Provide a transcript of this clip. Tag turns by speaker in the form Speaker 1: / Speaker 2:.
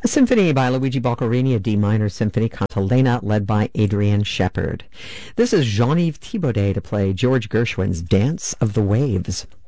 Speaker 1: A symphony by Luigi Boccherini, a D minor symphony, Cantilena, led by Adrian Shepard. This is Jean-Yves Thibaudet to play George Gershwin's Dance of the Waves.